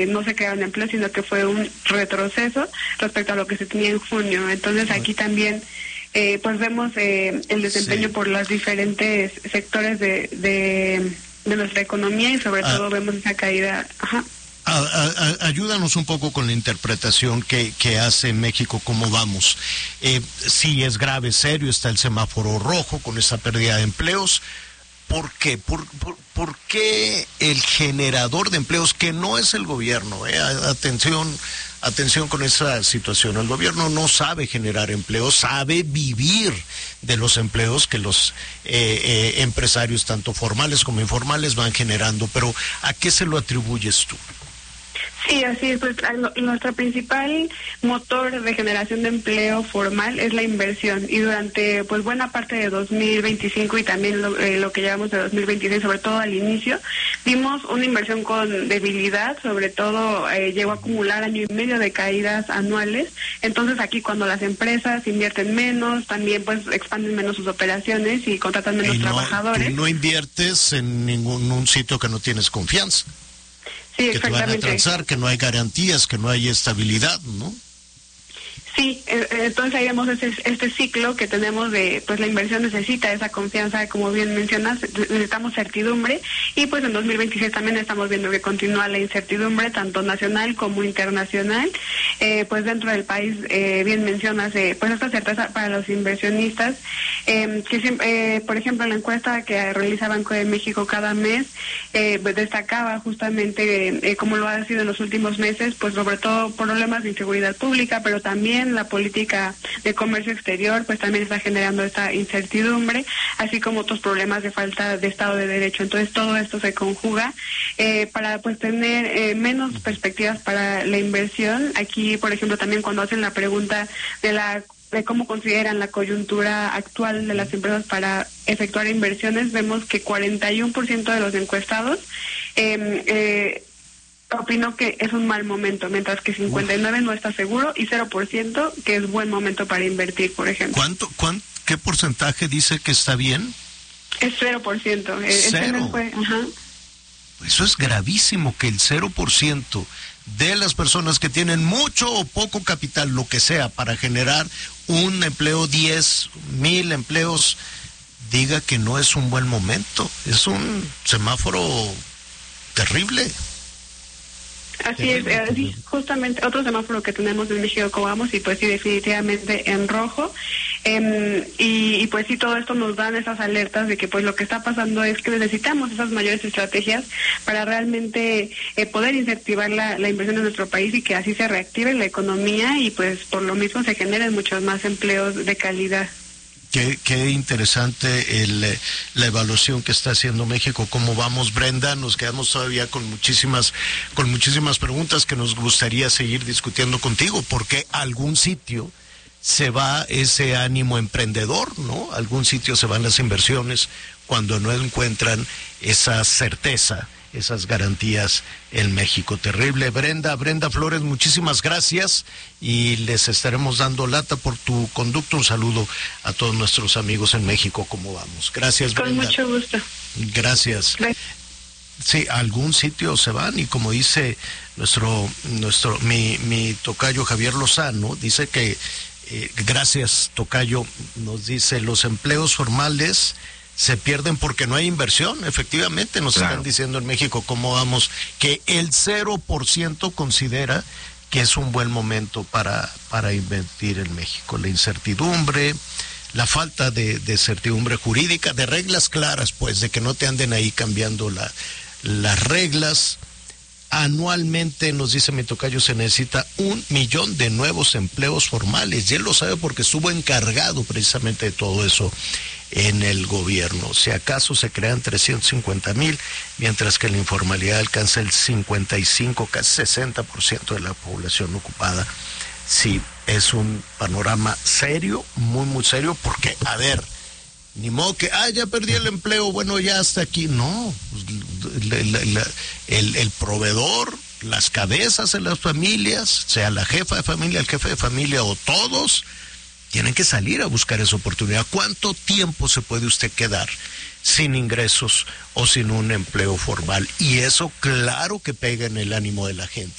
no se crearon empleos, sino que fue un retroceso respecto a lo que se tenía en junio. Entonces aquí también pues vemos el desempeño por los diferentes sectores de nuestra economía y sobre todo vemos esa caída. Ayúdanos un poco con la interpretación que hace México, cómo vamos. Sí, es grave, serio, está el semáforo rojo con esa pérdida de empleos. ¿Por qué? ¿Por qué el generador de empleos, que no es el gobierno? Atención con esa situación. El gobierno no sabe generar empleos, sabe vivir de los empleos que los empresarios, tanto formales como informales, van generando. Pero ¿a qué se lo atribuyes tú? Sí, así es. Pues nuestro principal motor de generación de empleo formal es la inversión, y durante pues buena parte de 2025 y también lo que llevamos de 2026, sobre todo al inicio, vimos una inversión con debilidad. Sobre todo llegó a acumular año y medio de caídas anuales. Entonces aquí, cuando las empresas invierten menos, también pues expanden menos sus operaciones y contratan menos trabajadores. Tú no inviertes en ningún sitio que no tienes confianza. Sí, que te van a transar, que no hay garantías, que no hay estabilidad, ¿no? Sí, entonces ahí vemos este ciclo que tenemos de, pues la inversión necesita esa confianza, como bien mencionas, necesitamos certidumbre, y pues en 2026 también estamos viendo que continúa la incertidumbre, tanto nacional como internacional. Pues dentro del país, bien mencionas, pues esta certeza para los inversionistas, que por ejemplo, la encuesta que realiza Banco de México cada mes, destacaba justamente, como lo ha sido en los últimos meses, pues sobre todo problemas de inseguridad pública, pero también la política de comercio exterior pues también está generando esta incertidumbre, así como otros problemas de falta de Estado de Derecho. Entonces todo esto se conjuga para pues tener menos perspectivas para la inversión. Aquí, por ejemplo, también cuando hacen la pregunta de cómo consideran la coyuntura actual de las empresas para efectuar inversiones, vemos que 41% de los encuestados opino que es un mal momento, mientras que 59% no está seguro y 0% que es buen momento para invertir, por ejemplo. ¿Qué porcentaje dice que está bien? Es 0%. ¿Cero? Eso es gravísimo, que el 0% de las personas que tienen mucho o poco capital, lo que sea, para generar un empleo, 10,000 empleos, diga que no es un buen momento. Es un semáforo terrible. Así es, justamente otro semáforo que tenemos en México, como vamos, y pues sí, definitivamente en rojo, y pues sí, todo esto nos dan esas alertas de que pues lo que está pasando es que necesitamos esas mayores estrategias para realmente poder incentivar la inversión en nuestro país, y que así se reactive la economía y pues por lo mismo se generen muchos más empleos de calidad. Qué interesante la evaluación que está haciendo México. ¿Cómo vamos, Brenda? Nos quedamos todavía con muchísimas preguntas que nos gustaría seguir discutiendo contigo, porque a algún sitio se va ese ánimo emprendedor, ¿no? A algún sitio se van las inversiones cuando no encuentran esa certeza, esas garantías en México. Terrible. Brenda Flores, muchísimas gracias, y les estaremos dando lata por tu conducto. Un saludo a todos nuestros amigos en México. ¿Cómo vamos? Gracias, Brenda. Con mucho gusto. Gracias. Sí, a algún sitio se van, y como dice mi tocayo Javier Lozano, dice que gracias, tocayo, nos dice, los empleos formales se pierden porque no hay inversión. Efectivamente, nos están diciendo en México, ¿cómo vamos?, que el 0% considera que es un buen momento para invertir en México. La incertidumbre, la falta de certidumbre jurídica, de reglas claras, pues, de que no te anden ahí cambiando las reglas. Anualmente, nos dice mi tocayo, se necesita 1 millón de nuevos empleos formales, y él lo sabe porque estuvo encargado precisamente de todo eso en el gobierno. Si acaso se crean 350,000, mientras que la informalidad alcanza el 55, casi 60% de la población ocupada. Sí, es un panorama serio, muy, muy serio, porque, a ver, ni modo que, ya perdí el empleo, bueno, ya hasta aquí. No, el proveedor, las cabezas en las familias, sea la jefa de familia, el jefe de familia o todos, tienen que salir a buscar esa oportunidad. ¿Cuánto tiempo se puede usted quedar sin ingresos o sin un empleo formal? Y eso claro que pega en el ánimo de la gente.